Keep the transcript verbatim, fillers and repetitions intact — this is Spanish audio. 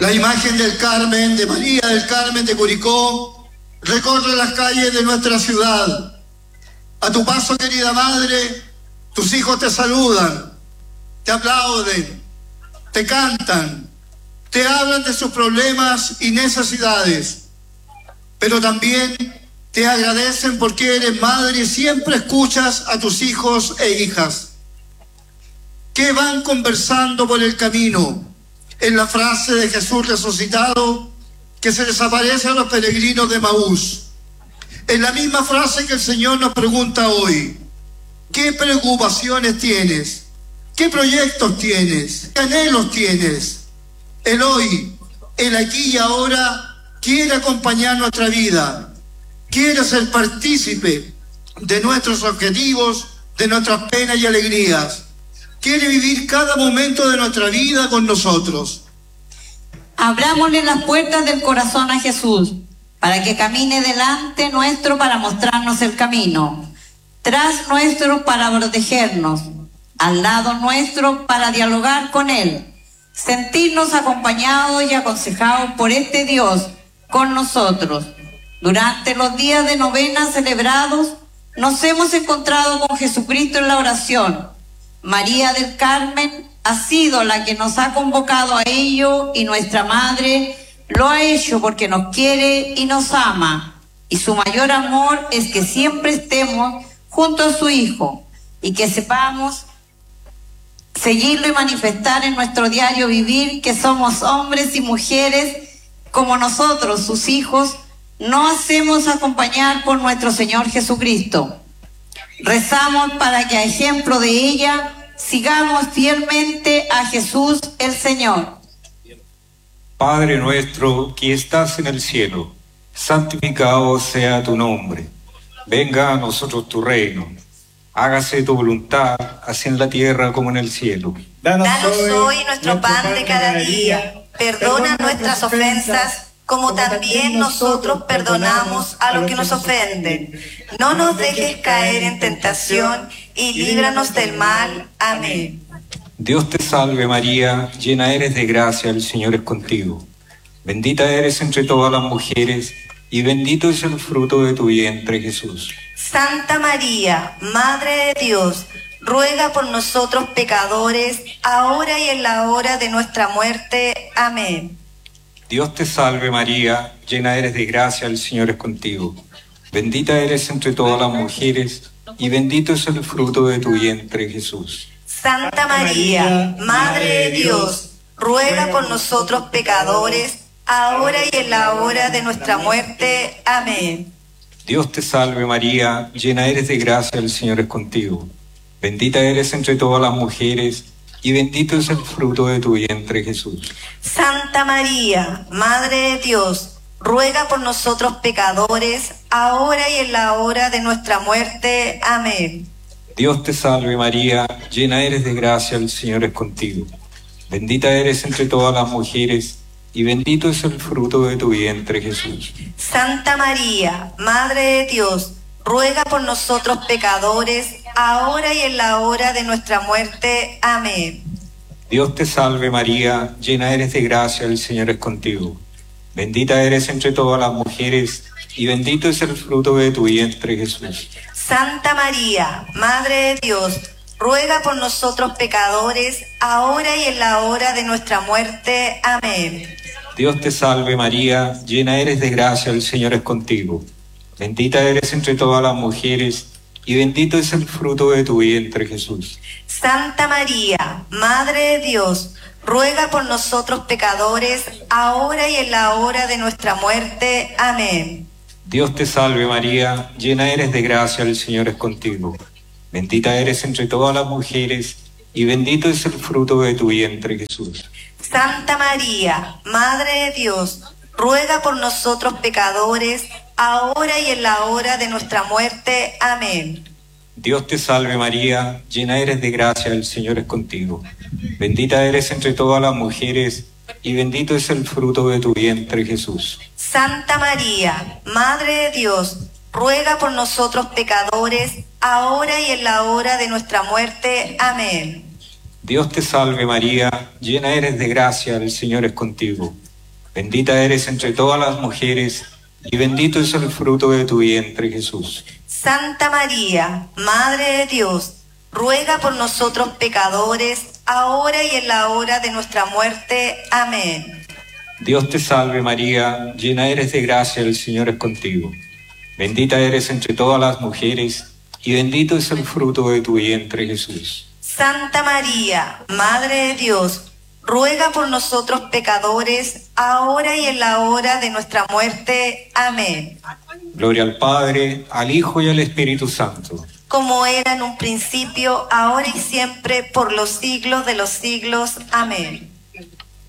La imagen del Carmen, de María del Carmen de Curicó, recorre las calles de nuestra ciudad. A tu paso, querida madre, tus hijos te saludan, te aplauden, te cantan, te hablan de sus problemas y necesidades, pero también te agradecen porque eres madre y siempre escuchas a tus hijos e hijas, que van conversando por el camino. En la frase de Jesús resucitado que se les aparece a los peregrinos de Maús. En la misma frase que el Señor nos pregunta hoy: ¿qué preocupaciones tienes? ¿Qué proyectos tienes? ¿Qué anhelos tienes? El hoy, el aquí y ahora, quiere acompañar nuestra vida, quiere ser partícipe de nuestros objetivos, de nuestras penas y alegrías. Quiere vivir cada momento de nuestra vida con nosotros. Abrámosle las puertas del corazón a Jesús, para que camine delante nuestro para mostrarnos el camino, tras nuestro para protegernos, al lado nuestro para dialogar con Él, sentirnos acompañados y aconsejados por este Dios con nosotros. Durante los días de novena celebrados, nos hemos encontrado con Jesucristo en la oración. María del Carmen ha sido la que nos ha convocado a ello, y nuestra Madre lo ha hecho porque nos quiere y nos ama, y su mayor amor es que siempre estemos junto a su Hijo y que sepamos seguirlo y manifestar en nuestro diario vivir que somos hombres y mujeres como nosotros, sus hijos, nos hacemos acompañar por nuestro Señor Jesucristo. Rezamos para que a ejemplo de ella sigamos fielmente a Jesús el Señor. Padre nuestro que estás en el cielo, santificado sea tu nombre. Venga a nosotros tu reino. Hágase tu voluntad, así en la tierra como en el cielo. Danos hoy nuestro pan de cada día. Perdona nuestras ofensas, como también nosotros perdonamos a los que nos ofenden. No nos dejes caer en tentación y líbranos del mal. Amén. Dios te salve María, llena eres de gracia, el Señor es contigo. Bendita eres entre todas las mujeres, y bendito es el fruto de tu vientre, Jesús. Santa María, Madre de Dios, ruega por nosotros pecadores, ahora y en la hora de nuestra muerte. Amén. Dios te salve María, llena eres de gracia, el Señor es contigo. Bendita eres entre todas las mujeres, y bendito es el fruto de tu vientre, Jesús. Santa María, Madre de Dios, ruega por nosotros pecadores, ahora y en la hora de nuestra muerte. Amén. Dios te salve María, llena eres de gracia, el Señor es contigo. Bendita eres entre todas las mujeres, y bendito es el fruto de tu vientre, Jesús. Santa María, Madre de Dios, ruega por nosotros pecadores, ahora y en la hora de nuestra muerte. Amén. Dios te salve María, llena eres de gracia, el Señor es contigo. Bendita eres entre todas las mujeres, y bendito es el fruto de tu vientre, Jesús. Santa María, Madre de Dios, ruega por nosotros pecadores, ahora y en la hora de nuestra muerte. Amén. Dios te salve María, llena eres de gracia, el Señor es contigo. Bendita eres entre todas las mujeres, y bendito es el fruto de tu vientre, Jesús. Santa María, Madre de Dios, ruega por nosotros pecadores, ahora y en la hora de nuestra muerte. Amén. Dios te salve María, llena eres de gracia, el Señor es contigo. Bendita eres entre todas las mujeres, y bendito es el fruto de tu vientre, Jesús. Santa María, Madre de Dios, ruega por nosotros pecadores, ahora y en la hora de nuestra muerte. Amén. Dios te salve María, llena eres de gracia, el Señor es contigo. Bendita eres entre todas las mujeres, y bendito es el fruto de tu vientre, Jesús. Santa María, Madre de Dios, ruega por nosotros pecadores, ahora y en la hora de nuestra muerte. Amén. Dios te salve María, llena eres de gracia, el Señor es contigo. Bendita eres entre todas las mujeres, y bendito es el fruto de tu vientre, Jesús. Santa María, Madre de Dios, ruega por nosotros pecadores, ahora y en la hora de nuestra muerte. Amén. Dios te salve María, llena eres de gracia, el Señor es contigo. Bendita eres entre todas las mujeres, y bendito es el fruto de tu vientre, Jesús. Santa María, Madre de Dios, ruega por nosotros pecadores, ahora y en la hora de nuestra muerte. Amén. Dios te salve María, llena eres de gracia, el Señor es contigo. Bendita eres entre todas las mujeres, y bendito es el fruto de tu vientre, Jesús. Santa María, Madre de Dios, ruega por nosotros pecadores, ahora y en la hora de nuestra muerte. Amén. Gloria al Padre, al Hijo y al Espíritu Santo. Como era en un principio, ahora y siempre, por los siglos de los siglos. Amén.